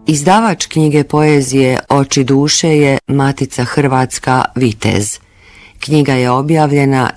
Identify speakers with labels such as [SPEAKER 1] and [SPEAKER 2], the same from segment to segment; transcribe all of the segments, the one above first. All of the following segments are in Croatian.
[SPEAKER 1] Izdavač knjige poezije Oči duše je Matica Hrvatska Vitez. Knjiga je objavljena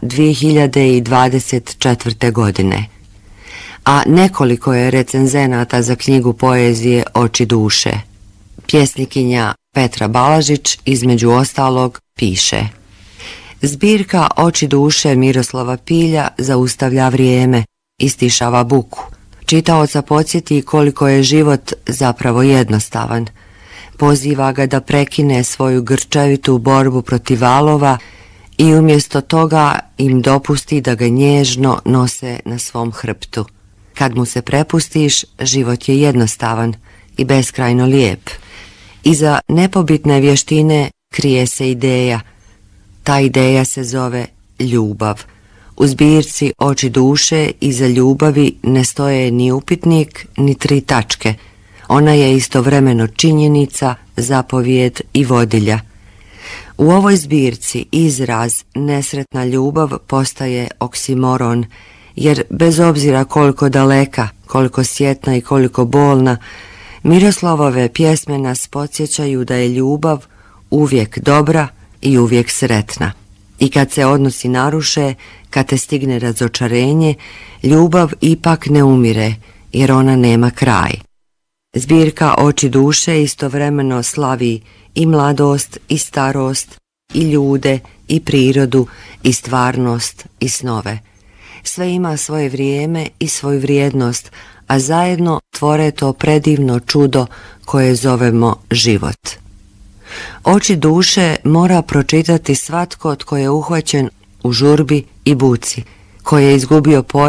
[SPEAKER 1] 2024. godine. A nekoliko je recenzenata za knjigu poezije Oči duše. Pjesnikinja Petra Balažić između ostalog piše: zbirka Oči duše Miroslava Pilja zaustavlja vrijeme, istišava buku. Čitaoca podsjeti koliko je život zapravo jednostavan. Poziva ga da prekine svoju grčevitu borbu protiv valova i umjesto toga im dopusti da ga nježno nose na svom hrbtu. Kad mu se prepustiš, život je jednostavan i beskrajno lijep. Iza nepobitne vještine krije se ideja. Ta ideja se zove ljubav. U zbirci Oči duše iza ljubavi ne stoje ni upitnik, ni 3 tačke. Ona je istovremeno činjenica, zapovijed i vodilja. U ovoj zbirci izraz nesretna ljubav postaje oksimoron, jer bez obzira koliko daleka, koliko sjetna i koliko bolna, Miroslavove pjesme nas podsjećaju da je ljubav uvijek dobra i uvijek sretna. I kad se odnosi naruše, kad te stigne razočarenje, ljubav ipak ne umire, jer ona nema kraj. Zbirka Oči duše istovremeno slavi i mladost i starost, i ljude, i prirodu, i stvarnost, i snove. Sve ima svoje vrijeme i svoju vrijednost, a zajedno tvore to predivno čudo koje zovemo život. Oči duše mora pročitati svatko tko je uhvaćen u žurbi i buci, ko je izgubio pojam